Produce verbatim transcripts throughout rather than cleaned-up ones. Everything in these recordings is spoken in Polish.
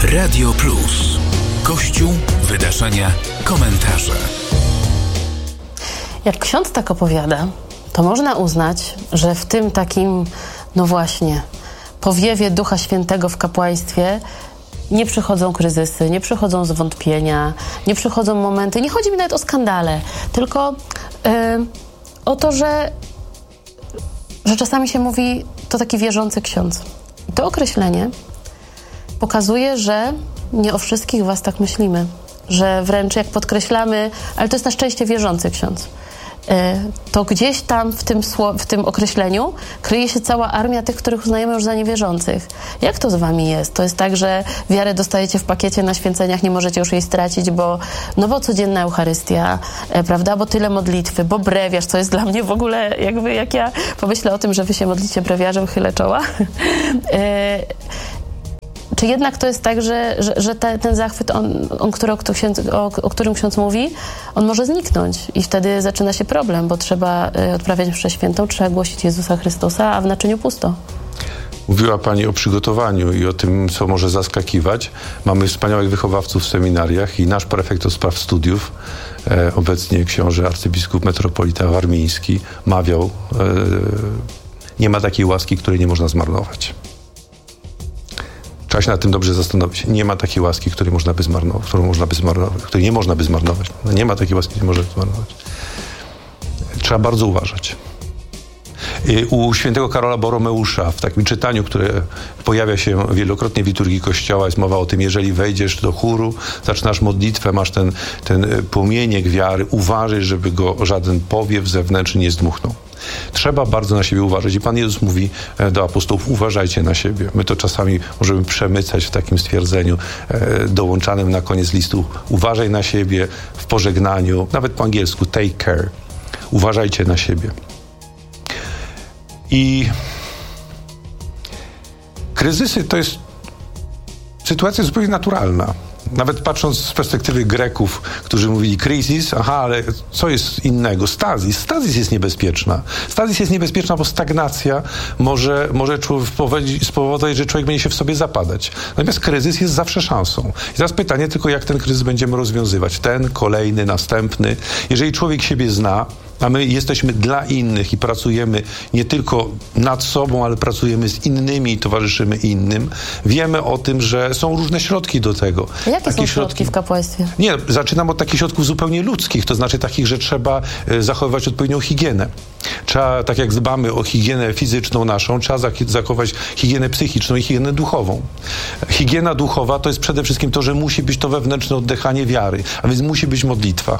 Radio Plus. Kościół, wydarzenia, komentarze. Jak ksiądz tak opowiada, to można uznać, że w tym takim, no właśnie, powiewie Ducha Świętego w kapłaństwie nie przychodzą kryzysy, nie przychodzą zwątpienia, nie przychodzą momenty, nie chodzi mi nawet o skandale, tylko yy, o to, że, że czasami się mówi, to taki wierzący ksiądz. I to określenie pokazuje, że nie o wszystkich was tak myślimy, że wręcz jak podkreślamy, ale to jest na szczęście wierzący ksiądz, to gdzieś tam w tym, w tym określeniu kryje się cała armia tych, których uznajemy już za niewierzących. Jak to z wami jest? To jest tak, że wiarę dostajecie w pakiecie na święceniach, nie możecie już jej stracić, bo no bo codzienna Eucharystia, prawda, bo tyle modlitwy, bo brewiarz, co jest dla mnie w ogóle, jakby jak ja pomyślę o tym, że wy się modlicie brewiarzem, chylę czoła. Czy jednak to jest tak, że, że, że te, ten zachwyt, on, on, który, o, ksiądz, o, o którym ksiądz mówi, on może zniknąć i wtedy zaczyna się problem, bo trzeba y, odprawiać mszę świętą, trzeba głosić Jezusa Chrystusa, a w naczyniu pusto. Mówiła Pani o przygotowaniu i o tym, co może zaskakiwać. Mamy wspaniałych wychowawców w seminariach i nasz prefekt do spraw studiów, e, obecnie książę arcybiskup metropolita warmiński, mawiał, e, nie ma takiej łaski, której nie można zmarnować. Trzeba się nad tym dobrze zastanowić. Nie ma takiej łaski, której można by zmarnować, którą można by zmarnować, której nie można by zmarnować. No nie ma takiej łaski, której można by zmarnować. Trzeba bardzo uważać. U świętego Karola Boromeusza w takim czytaniu, które pojawia się wielokrotnie w liturgii Kościoła, jest mowa o tym, jeżeli wejdziesz do chóru, zaczynasz modlitwę, masz ten, ten płomieniek wiary, uważaj, żeby go żaden powiew zewnętrzny nie zdmuchnął. Trzeba bardzo na siebie uważać i Pan Jezus mówi do apostołów, uważajcie na siebie. My to czasami możemy przemycać w takim stwierdzeniu e, dołączanym na koniec listu. Uważaj na siebie w pożegnaniu, nawet po angielsku take care. Uważajcie na siebie. I kryzysy to jest sytuacja zupełnie naturalna. Nawet patrząc z perspektywy Greków, którzy mówili kryzys, aha, ale co jest innego? Stazis. Stazis jest niebezpieczna. Stazis jest niebezpieczna, bo stagnacja może, może spowodować, że człowiek będzie się w sobie zapadać. Natomiast kryzys jest zawsze szansą. I teraz pytanie tylko, jak ten kryzys będziemy rozwiązywać. Ten, kolejny, następny. Jeżeli człowiek siebie zna, a my jesteśmy dla innych i pracujemy nie tylko nad sobą, ale pracujemy z innymi i towarzyszymy innym. Wiemy o tym, że są różne środki do tego. A jakie Takie są środki, środki w kapłaństwie? Nie, zaczynam od takich środków zupełnie ludzkich, to znaczy takich, że trzeba e, zachowywać odpowiednią higienę. Trzeba, tak jak dbamy o higienę fizyczną naszą, trzeba zachować higienę psychiczną i higienę duchową. Higiena duchowa to jest przede wszystkim to, że musi być to wewnętrzne oddychanie wiary, a więc musi być modlitwa.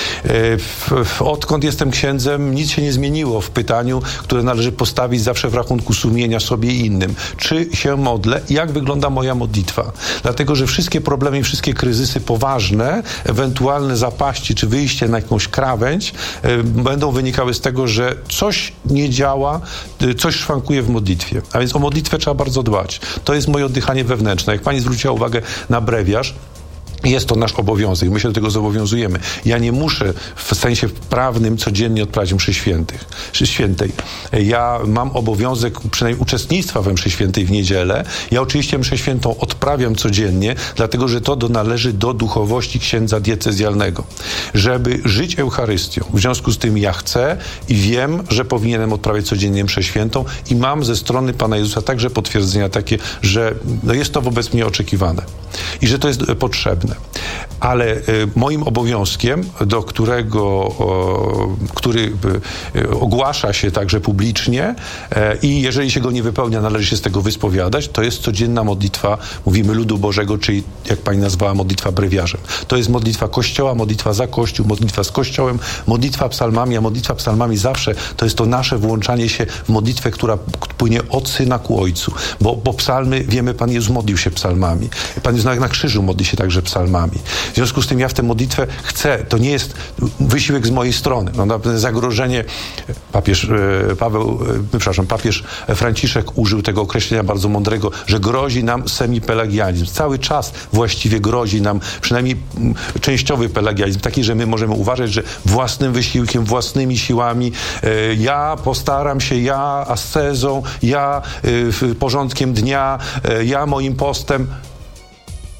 Odkąd jestem księdzem, nic się nie zmieniło w pytaniu, które należy postawić zawsze w rachunku sumienia sobie i innym. Czy się modlę? Jak wygląda moja modlitwa? Dlatego, że wszystkie problemy i wszystkie kryzysy poważne, ewentualne zapaści czy wyjście na jakąś krawędź będą wynikały z tego, że coś nie działa, coś szwankuje w modlitwie. A więc o modlitwę trzeba bardzo dbać. To jest moje oddychanie wewnętrzne. Jak Pani zwróciła uwagę na brewiarz, jest to nasz obowiązek, my się do tego zobowiązujemy. Ja nie muszę w sensie prawnym codziennie odprawiać mszy świętych, mszy świętej. Ja mam obowiązek przynajmniej uczestnictwa we mszy świętej w niedzielę. Ja oczywiście mszę świętą odprawiam codziennie, dlatego że to do, należy do duchowości księdza diecezjalnego. Żeby żyć Eucharystią. W związku z tym ja chcę i wiem, że powinienem odprawiać codziennie mszę świętą i mam ze strony Pana Jezusa także potwierdzenia takie, że no jest to wobec mnie oczekiwane i że to jest potrzebne. Ale y, moim obowiązkiem, do którego, o, który y, ogłasza się także publicznie y, i jeżeli się go nie wypełnia, należy się z tego wyspowiadać, to jest codzienna modlitwa, mówimy ludu Bożego, czyli jak Pani nazwała, modlitwa brewiarzem. To jest modlitwa Kościoła, modlitwa za Kościół, modlitwa z Kościołem, modlitwa psalmami, a modlitwa psalmami zawsze to jest to nasze włączanie się w modlitwę, która płynie od Syna ku Ojcu. Bo, bo psalmy, wiemy, Pan Jezus modlił się psalmami. Pan Jezus nawet na krzyżu modli się także psalmami. W związku z tym ja w tę modlitwę chcę. To nie jest wysiłek z mojej strony. No, zagrożenie, papież Paweł, przepraszam, papież Franciszek użył tego określenia bardzo mądrego, że grozi nam semipelagianizm. Cały czas właściwie grozi nam przynajmniej częściowy pelagianizm, taki, że my możemy uważać, że własnym wysiłkiem, własnymi siłami, ja postaram się, ja ascezą, ja porządkiem dnia, ja moim postem.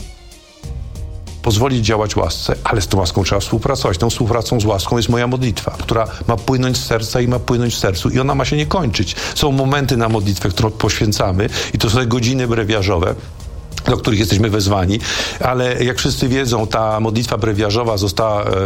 pozwolić działać łasce, ale z tą łaską trzeba współpracować. Tą współpracą z łaską jest moja modlitwa, która ma płynąć z serca i ma płynąć w sercu i ona ma się nie kończyć. Są momenty na modlitwę, którą poświęcamy i to są te godziny brewiarzowe, do których jesteśmy wezwani, ale jak wszyscy wiedzą, ta modlitwa brewiarzowa została e,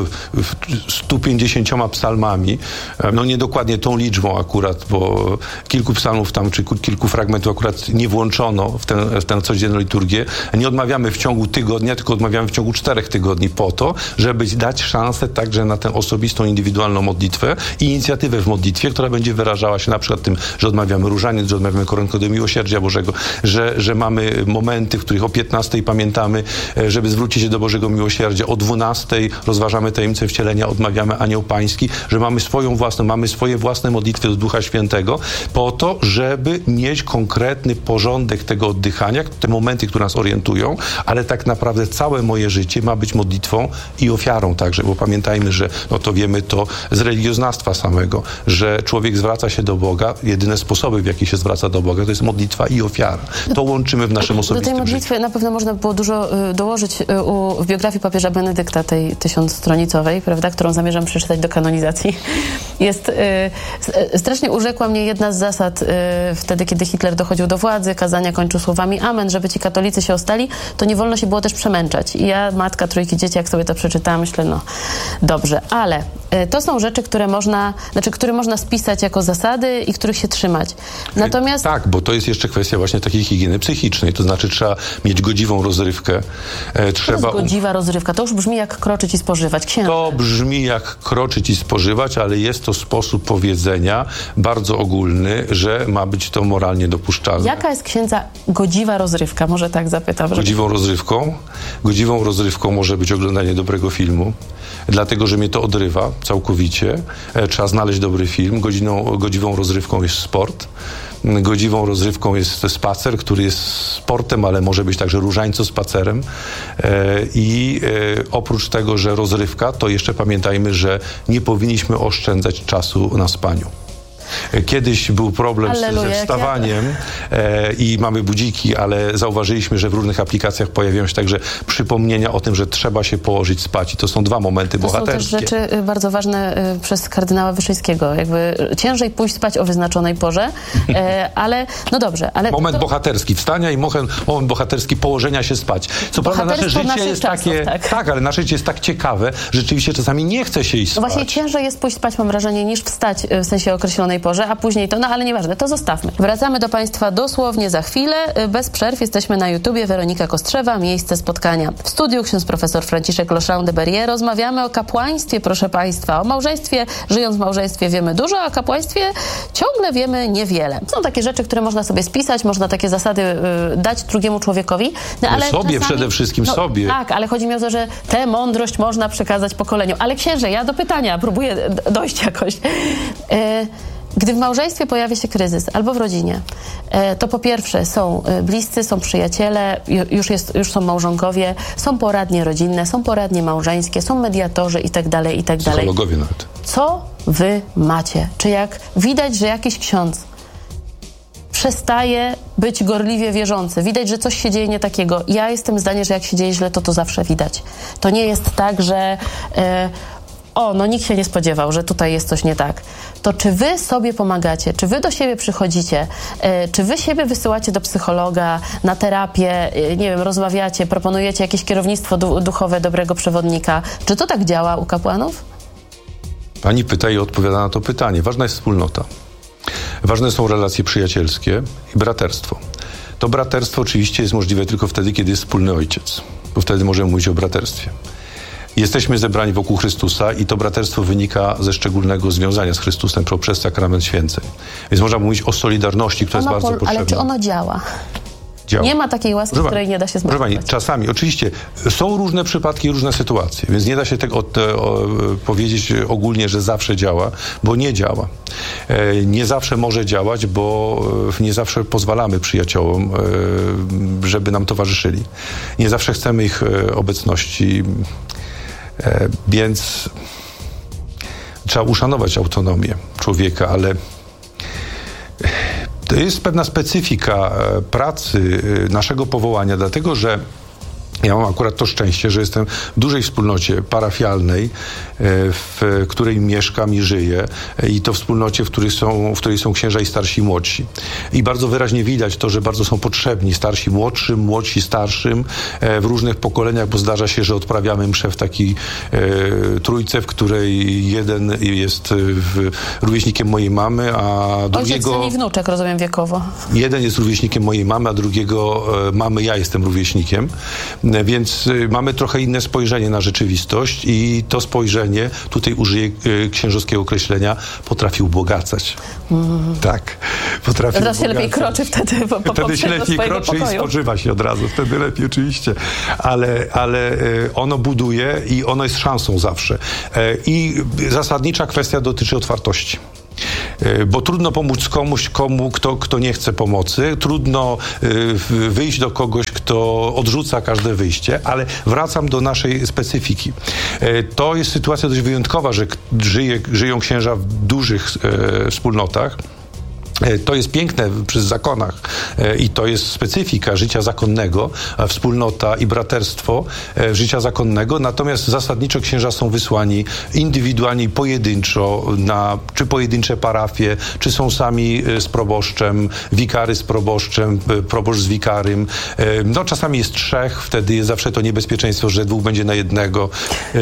stu pięćdziesięcioma psalmami, e, no niedokładnie tą liczbą akurat, bo kilku psalmów tam, czy kilku fragmentów akurat nie włączono w, ten, w tę codzienną liturgię. Nie odmawiamy w ciągu tygodnia, tylko odmawiamy w ciągu czterech tygodni po to, żeby dać szansę także na tę osobistą, indywidualną modlitwę i inicjatywę w modlitwie, która będzie wyrażała się na przykład tym, że odmawiamy różaniec, że odmawiamy koronkę do miłosierdzia Bożego, że, że mamy moment momenty, w których o piętnastej pamiętamy, żeby zwrócić się do Bożego Miłosierdzia. O dwunastej rozważamy tajemnicę wcielenia, odmawiamy Anioł Pański, że mamy swoją własną, mamy swoje własne modlitwy do Ducha Świętego, po to, żeby mieć konkretny porządek tego oddychania, te momenty, które nas orientują, ale tak naprawdę całe moje życie ma być modlitwą i ofiarą także, bo pamiętajmy, że no to wiemy to z religioznawstwa samego, że człowiek zwraca się do Boga, jedyne sposoby, w jaki się zwraca do Boga, to jest modlitwa i ofiara. To łączymy w naszym osobistym Do tej modlitwy życiu. Na pewno można było dużo y, dołożyć y, u, w biografii papieża Benedykta, tej tysiącstronicowej, prawda, którą zamierzam przeczytać do kanonizacji. Jest, y, strasznie urzekła mnie jedna z zasad y, wtedy, kiedy Hitler dochodził do władzy, kazania kończył słowami amen, żeby ci katolicy się ostali, to nie wolno się było też przemęczać. I ja, matka trójki dzieci, jak sobie to przeczytałam, myślę, no dobrze, ale y, to są rzeczy, które można, znaczy, które można spisać jako zasady i których się trzymać. Natomiast... Tak, bo to jest jeszcze kwestia właśnie takiej higieny psychicznej, to znaczy trzeba mieć godziwą rozrywkę. E, trzeba... To jest godziwa rozrywka, to już brzmi jak kroczyć i spożywać. Księże. To brzmi jak kroczyć i spożywać, ale jest to sposób powiedzenia bardzo ogólny, że ma być to moralnie dopuszczalne. Jaka jest, księdza, godziwa rozrywka? Może tak zapytam. Żeby... Godziwą rozrywką? Godziwą rozrywką może być oglądanie dobrego filmu, dlatego, że mnie to odrywa całkowicie. E, trzeba znaleźć dobry film. Godziną, godziwą rozrywką jest sport. Godziwą rozrywką jest spacer, który jest sportem, ale może być także różańco spacerem. I oprócz tego, że rozrywka, to jeszcze pamiętajmy, że nie powinniśmy oszczędzać czasu na spaniu. Kiedyś był problem Alleluja, ze wstawaniem e, i mamy budziki, ale zauważyliśmy, że w różnych aplikacjach pojawiają się także przypomnienia o tym, że trzeba się położyć spać. I to są dwa momenty to bohaterskie. To są też rzeczy bardzo ważne y, przez kardynała Wyszyńskiego. Jakby ciężej pójść spać o wyznaczonej porze, e, ale no dobrze. Ale moment to... bohaterski wstania i moment, moment bohaterski położenia się spać. Co prawda nasze życie jest czasów, takie... Tak. tak, ale nasze życie jest tak ciekawe, że rzeczywiście czasami nie chce się iść spać. No właśnie ciężej jest pójść spać, mam wrażenie, niż wstać w sensie określonej porze, a później to, no ale nieważne, to zostawmy. Wracamy do Państwa dosłownie za chwilę. Bez przerw jesteśmy na YouTubie. Weronika Kostrzewa, miejsce spotkania. W studiu ksiądz profesor Franciszek Lochaume de Berrier. Rozmawiamy o kapłaństwie, proszę Państwa. O małżeństwie, żyjąc w małżeństwie wiemy dużo, a o kapłaństwie ciągle wiemy niewiele. Są takie rzeczy, które można sobie spisać, można takie zasady y, dać drugiemu człowiekowi. No, ale sobie czasami, przede wszystkim, no, sobie. Tak, ale chodzi mi o to, że tę mądrość można przekazać pokoleniu. Ale księże, ja do pytania próbuję dojść jakoś. Y, Gdy w małżeństwie pojawia się kryzys albo w rodzinie, to po pierwsze są bliscy, są przyjaciele, już, jest, już są małżonkowie, są poradnie rodzinne, są poradnie małżeńskie, są mediatorzy i tak dalej, i tak dalej. Psychologowie nawet. Co wy macie? Czy jak widać, że jakiś ksiądz przestaje być gorliwie wierzący, widać, że coś się dzieje nie takiego. Ja jestem zdania, że jak się dzieje źle, to to zawsze widać. To nie jest tak, że... E, o, no nikt się nie spodziewał, że tutaj jest coś nie tak. To czy wy sobie pomagacie? Czy wy do siebie przychodzicie? E, czy wy siebie wysyłacie do psychologa, na terapię, e, nie wiem, rozmawiacie, proponujecie jakieś kierownictwo du- duchowe dobrego przewodnika? Czy to tak działa u kapłanów? Pani pyta i odpowiada na to pytanie. Ważna jest wspólnota. Ważne są relacje przyjacielskie i braterstwo. To braterstwo oczywiście jest możliwe tylko wtedy, kiedy jest wspólny ojciec, bo wtedy możemy mówić o braterstwie. Jesteśmy zebrani wokół Chrystusa i to braterstwo wynika ze szczególnego związania z Chrystusem poprzez sakrament święceń. Więc można mówić o solidarności, która ono jest bardzo pol- potrzebna. Ale czy ono działa? Działa. Nie ma takiej łaski, Proszę której nie da się Proszę zmarnować. pani, czasami, oczywiście, są różne przypadki i różne sytuacje, więc nie da się tego od, o, powiedzieć ogólnie, że zawsze działa, bo nie działa. E, nie zawsze może działać, bo nie zawsze pozwalamy przyjaciołom, e, żeby nam towarzyszyli. Nie zawsze chcemy ich e, obecności, e, więc trzeba uszanować autonomię człowieka, ale to jest pewna specyfika pracy, naszego powołania, dlatego że Ja mam akurat to szczęście, że jestem w dużej wspólnocie parafialnej, w której mieszkam i żyję, i to wspólnocie, w której są, w której są księża i starsi i młodsi. I bardzo wyraźnie widać to, że bardzo są potrzebni starsi młodszym, młodsi starszym w różnych pokoleniach, bo zdarza się, że odprawiamy mszę w takiej e, trójce, w której jeden jest w, rówieśnikiem mojej mamy, a drugiego... Ojciec, syn i wnuczek, rozumiem, wiekowo. Jeden jest rówieśnikiem mojej mamy, a drugiego e, mamy, ja jestem rówieśnikiem. Więc mamy trochę inne spojrzenie na rzeczywistość i to spojrzenie, tutaj użyję księżowskiego określenia, potrafi ubogacać. Mm. Tak, potrafi Teraz ubogacać. się lepiej kroczy wtedy, po, po, wtedy się lepiej kroczy pokoju. I spoczywa się od razu, wtedy lepiej oczywiście. Ale, ale ono buduje i ono jest szansą zawsze. I zasadnicza kwestia dotyczy otwartości. Bo trudno pomóc komuś, komu, kto, kto nie chce pomocy. Trudno y, wyjść do kogoś, kto odrzuca każde wyjście, ale wracam do naszej specyfiki. Y, to jest sytuacja dość wyjątkowa, że żyje, żyją księża w dużych y, wspólnotach. To jest piękne przy zakonach i to jest specyfika życia zakonnego, wspólnota i braterstwo życia zakonnego, natomiast zasadniczo księża są wysłani indywidualnie i pojedynczo na czy pojedyncze parafie, czy są sami z proboszczem, wikary z proboszczem, proboszcz z wikarym. No czasami jest trzech, wtedy jest zawsze to niebezpieczeństwo, że dwóch będzie na jednego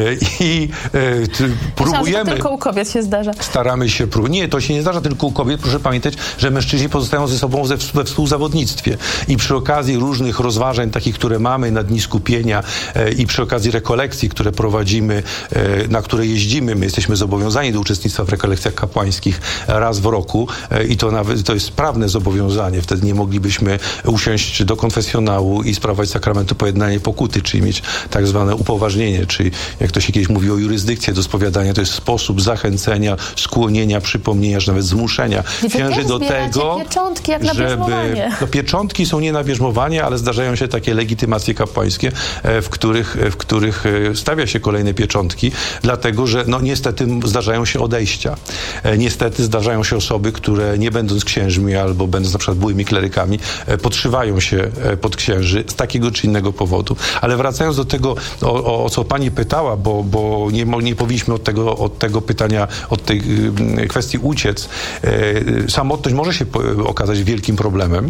i próbujemy... To tylko u kobiet się zdarza. Staramy się... Nie, to się nie zdarza tylko u kobiet, proszę pamiętać, że mężczyźni pozostają ze sobą we współzawodnictwie. I przy okazji różnych rozważań, takich, które mamy na dni skupienia e, i przy okazji rekolekcji, które prowadzimy, e, na które jeździmy, my jesteśmy zobowiązani do uczestnictwa w rekolekcjach kapłańskich raz w roku e, i to nawet to jest prawne zobowiązanie. Wtedy nie moglibyśmy usiąść do konfesjonału i sprawować sakramentu pojednania i pokuty, czyli mieć tak zwane upoważnienie, czyli jak to się kiedyś mówiło, jurysdykcję do spowiadania. To jest sposób zachęcenia, skłonienia, przypomnienia, czy nawet zmuszenia księży do tego, pieczątki jak na żeby... bierzmowanie. No, pieczątki są nie na bierzmowanie, ale zdarzają się takie legitymacje kapłańskie, w których, w których stawia się kolejne pieczątki, dlatego, że no niestety zdarzają się odejścia. Niestety zdarzają się osoby, które nie będąc księżmi albo będąc na przykład byłymi klerykami, podszywają się pod księży z takiego czy innego powodu. Ale wracając do tego, o, o, o co pani pytała, bo, bo nie, nie powinniśmy od tego, od tego pytania, od tej kwestii uciec. Samotność może się okazać wielkim problemem.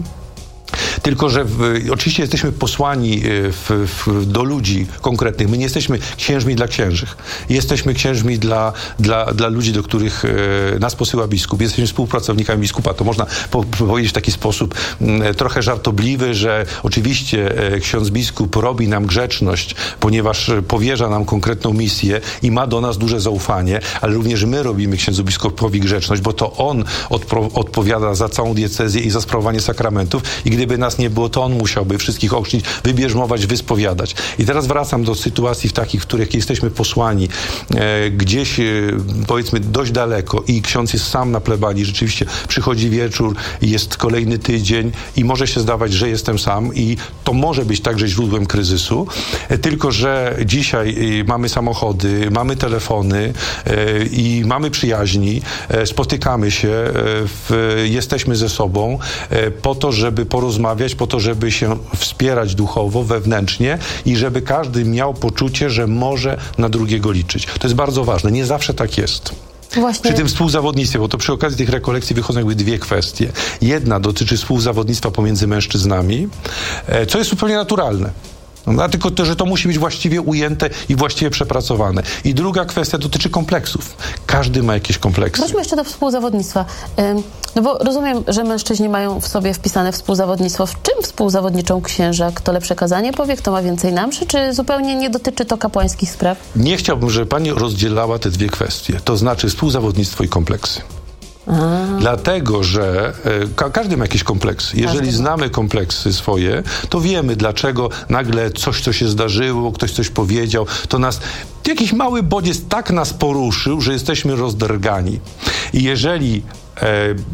Tylko że w, oczywiście jesteśmy posłani w, w, do ludzi konkretnych. My nie jesteśmy księżmi dla księżych. Jesteśmy księżmi dla, dla, dla ludzi, do których e, nas posyła biskup. Jesteśmy współpracownikami biskupa. To można po, powiedzieć w taki sposób m, trochę żartobliwy, że oczywiście e, ksiądz biskup robi nam grzeczność, ponieważ powierza nam konkretną misję i ma do nas duże zaufanie, ale również my robimy księdzu biskupowi grzeczność, bo to on odpro, odpowiada za całą diecezję i za sprawowanie sakramentów i gdyby nas nie było, to on musiałby wszystkich ochrzcić, wybierzmować, wyspowiadać. I teraz wracam do sytuacji w takich, w których jesteśmy posłani e, gdzieś, e, powiedzmy, dość daleko i ksiądz jest sam na plebanii, rzeczywiście przychodzi wieczór, jest kolejny tydzień i może się zdawać, że jestem sam i to może być także źródłem kryzysu, e, tylko że dzisiaj e, mamy samochody, mamy telefony e, i mamy przyjaźni, e, spotykamy się, e, w, jesteśmy ze sobą e, po to, żeby porozmawiać, po to, żeby się wspierać duchowo, wewnętrznie i żeby każdy miał poczucie, że może na drugiego liczyć. To jest bardzo ważne. Nie zawsze tak jest. Właśnie. Przy tym współzawodnictwie, bo to przy okazji tych rekolekcji wychodzą jakby dwie kwestie. Jedna dotyczy współzawodnictwa pomiędzy mężczyznami, co jest zupełnie naturalne. No, tylko to, że to musi być właściwie ujęte i właściwie przepracowane. I druga kwestia dotyczy kompleksów. Każdy ma jakieś kompleksy. Wróćmy jeszcze do współzawodnictwa. No bo rozumiem, że mężczyźni mają w sobie wpisane współzawodnictwo. W czym współzawodniczą księża? Kto lepsze kazanie powie, kto ma więcej na mszy, czy zupełnie nie dotyczy to kapłańskich spraw? Nie chciałbym, żeby pani rozdzielała te dwie kwestie. To znaczy współzawodnictwo i kompleksy. A. Dlatego, że e, ka- każdy ma jakieś kompleksy. Jeżeli każdy znamy kompleksy swoje, to wiemy, dlaczego nagle coś, co się zdarzyło, ktoś coś powiedział, to nas, jakiś mały bodziec tak nas poruszył, że jesteśmy rozdergani. I jeżeli e,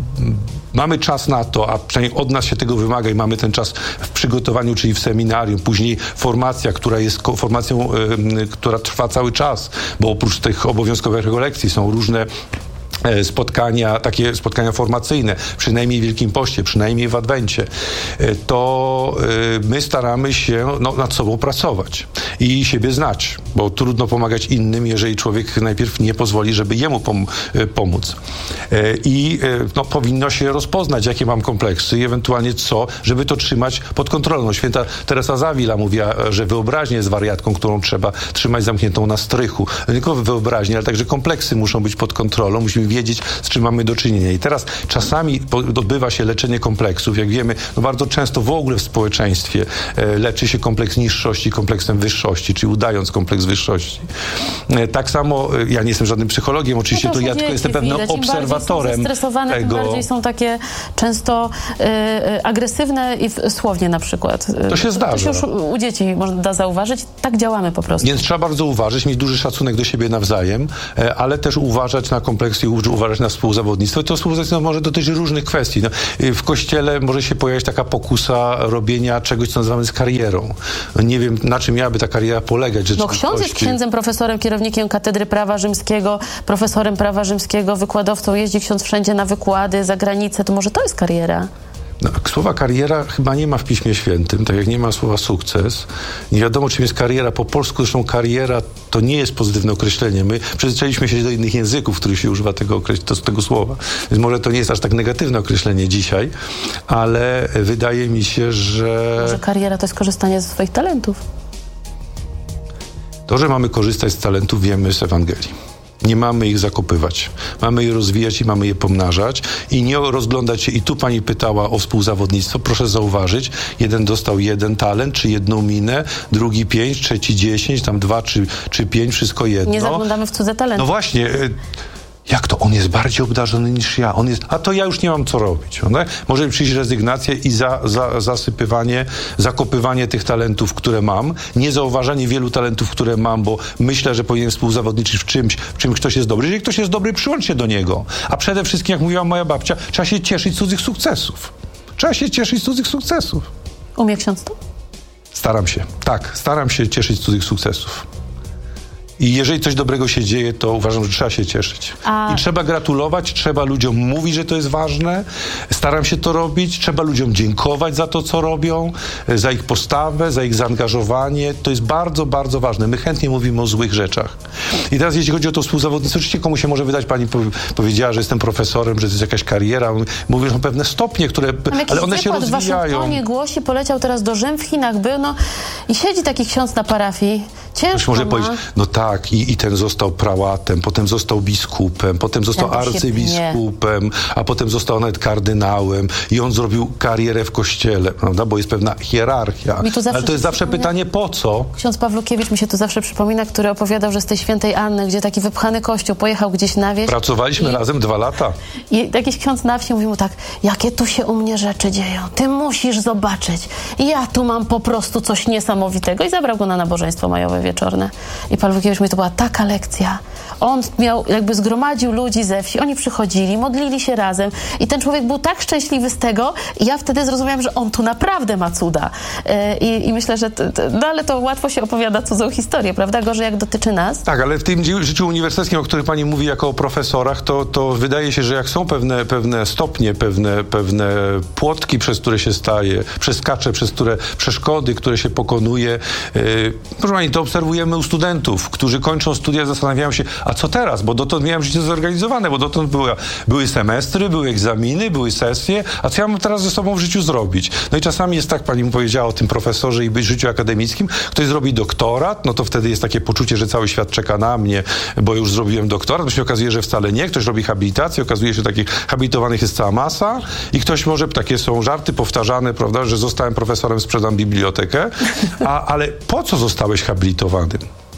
mamy czas na to, a przynajmniej od nas się tego wymaga i mamy ten czas w przygotowaniu, czyli w seminarium, później formacja, która jest formacją, e, która trwa cały czas, bo oprócz tych obowiązkowych rekolekcji są różne spotkania, takie spotkania formacyjne, przynajmniej w Wielkim Poście, przynajmniej w Adwencie, to my staramy się no, nad sobą pracować i siebie znać, bo trudno pomagać innym, jeżeli człowiek najpierw nie pozwoli, żeby jemu pom- pomóc. I no, powinno się rozpoznać, jakie mam kompleksy i ewentualnie co, żeby to trzymać pod kontrolą. Święta Teresa z Avila mówiła, że wyobraźnia jest wariatką, którą trzeba trzymać zamkniętą na strychu. Nie tylko wyobraźnia, ale także kompleksy muszą być pod kontrolą. Musimy wiedzieć, z czym mamy do czynienia. I teraz czasami odbywa się leczenie kompleksów. Jak wiemy, no bardzo często w ogóle w społeczeństwie e, leczy się kompleks niższości kompleksem wyższości, czyli udając kompleks wyższości. E, tak samo, e, ja nie jestem żadnym psychologiem, oczywiście no to, to ja tylko jestem pewnym widać. obserwatorem Im stresowane, tego. Tym bardziej są takie często e, agresywne i w, słownie na przykład. To się zdarza. To się już u dzieci można zauważyć. Tak działamy po prostu. Więc trzeba bardzo uważać, mieć duży szacunek do siebie nawzajem, e, ale też uważać na kompleksy i uważać na współzawodnictwo. I to współzawodnictwo może dotyczyć różnych kwestii. No, w kościele może się pojawić taka pokusa robienia czegoś, co nazywamy z karierą. No, nie wiem, na czym miałaby ta kariera polegać. No ksiądz jest księdzem, profesorem, kierownikiem Katedry Prawa Rzymskiego, profesorem prawa rzymskiego, wykładowcą, jeździ ksiądz wszędzie na wykłady, za granicę. To może to jest kariera? No, słowa kariera chyba nie ma w Piśmie Świętym, tak jak nie ma słowa sukces. Nie wiadomo, czym jest kariera. Po polsku zresztą kariera to nie jest pozytywne określenie. My przyzwyczailiśmy się do innych języków, w których się używa tego, to, tego słowa. Więc może to nie jest aż tak negatywne określenie dzisiaj, ale wydaje mi się, że... Może kariera to jest korzystanie ze swoich talentów. To, że mamy korzystać z talentów, wiemy z Ewangelii. Nie mamy ich zakopywać. Mamy je rozwijać i mamy je pomnażać i nie rozglądać się. I tu pani pytała o współzawodnictwo. Proszę zauważyć, jeden dostał jeden talent, czy jedną minę, drugi pięć, trzeci dziesięć, tam dwa czy, czy pięć, wszystko jedno. Nie zaglądamy w cudze talenty. No właśnie... Jak to? On jest bardziej obdarzony niż ja. On jest, a to ja już nie mam co robić. Tak? Może przyjść rezygnacja i za, za, zasypywanie, zakopywanie tych talentów, które mam. Niezauważanie wielu talentów, które mam, bo myślę, że powinienem współzawodniczyć w czymś, w czym ktoś jest dobry. Jeżeli ktoś jest dobry, przyłącz się do niego. A przede wszystkim, jak mówiła moja babcia, trzeba się cieszyć z cudzych sukcesów. Trzeba się cieszyć z cudzych sukcesów. Umie ksiądz to? Staram się. Tak, staram się cieszyć z cudzych sukcesów. I jeżeli coś dobrego się dzieje, to uważam, że trzeba się cieszyć. A... I trzeba gratulować, trzeba ludziom mówić, że to jest ważne. Staram się to robić. Trzeba ludziom dziękować za to, co robią, za ich postawę, za ich zaangażowanie. To jest bardzo, bardzo ważne. My chętnie mówimy o złych rzeczach. I teraz jeśli chodzi o to współzawodnictwo, oczywiście komu się może wydać, pani powiedziała, że jestem profesorem, że to jest jakaś kariera. Mówię, że są pewne stopnie, które... Ale one się rozwijają. W Waszyngtonie głosi, poleciał teraz do Rzym, w Chinach był, no i siedzi taki ksiądz na parafii. Ciężko Ktoś może ma. powiedzieć, no tak, i, i ten został prałatem, potem został biskupem, potem został Ja arcybiskupem, a potem został nawet kardynałem i on zrobił karierę w kościele, prawda, bo jest pewna hierarchia. To ale to jest zawsze pytanie, po co? Ksiądz Pawlukiewicz mi się to zawsze przypomina, który opowiadał, że z tej Świętej Anny, gdzie taki wypchany kościół pojechał gdzieś na wieś. Pracowaliśmy i, razem dwa lata. I jakiś ksiądz na wsi mówił mu tak, jakie tu się u mnie rzeczy dzieją, ty musisz zobaczyć. Ja tu mam po prostu coś niesamowitego. I zabrał go na nabożeństwo majowe wieczorne. I Pan Wójkiewicz mówi, to była taka lekcja. On miał, jakby zgromadził ludzi ze wsi, oni przychodzili, modlili się razem i ten człowiek był tak szczęśliwy z tego i ja wtedy zrozumiałam, że on tu naprawdę ma cuda. I, i myślę, że t, t, no ale to łatwo się opowiada cudzą historię, prawda? Gorzej jak dotyczy nas. Tak, ale w tym życiu uniwersyteckim, o którym pani mówi jako o profesorach, to, to wydaje się, że jak są pewne, pewne stopnie, pewne, pewne płotki, przez które się staje, przeskacze, przez które przeszkody, które się pokonuje. Yy, proszę pani, to obserwujemy u studentów, którzy kończą studia, zastanawiają się, a co teraz? Bo dotąd miałem życie zorganizowane, bo dotąd były, były semestry, były egzaminy, były sesje, a co ja mam teraz ze sobą w życiu zrobić? No i czasami jest tak, pani mu powiedziała o tym profesorze i być w życiu akademickim, ktoś zrobi doktorat, no to wtedy jest takie poczucie, że cały świat czeka na mnie, bo już zrobiłem doktorat, bo się okazuje, że wcale nie, ktoś robi habilitację, okazuje się, że takich habilitowanych jest cała masa i ktoś może, takie są żarty powtarzane, prawda, że zostałem profesorem, sprzedam bibliotekę, a, ale po co zostałeś habilitowanym?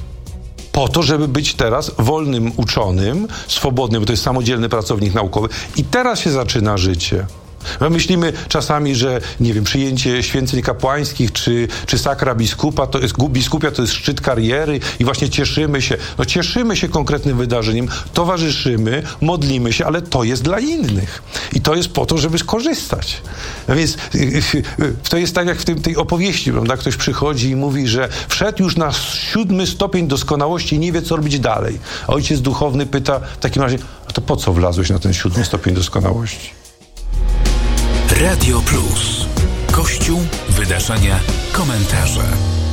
Po to, żeby być teraz wolnym uczonym, swobodnym, bo to jest samodzielny pracownik naukowy. I teraz się zaczyna życie. My myślimy czasami, że nie wiem, przyjęcie święceń kapłańskich czy, czy sakra biskupa, to jest, biskupia to jest szczyt kariery i właśnie cieszymy się. No cieszymy się konkretnym wydarzeniem, towarzyszymy, modlimy się, ale to jest dla innych. I to jest po to, żeby skorzystać. A więc to jest tak jak w tym, tej opowieści, prawda? Ktoś przychodzi i mówi, że wszedł już na siódmy stopień doskonałości i nie wie, co robić dalej. A ojciec duchowny pyta w takim razie, a to po co wlazłeś na ten siódmy stopień doskonałości? Radio Plus. Kościół, wydarzenia, komentarze.